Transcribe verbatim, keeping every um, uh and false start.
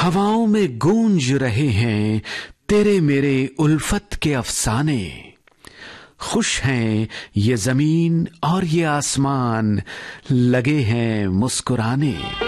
हवाओं में गूंज रहे हैं तेरे मेरे उल्फत के अफसाने। खुश हैं ये जमीन और ये आसमान, लगे हैं मुस्कुराने।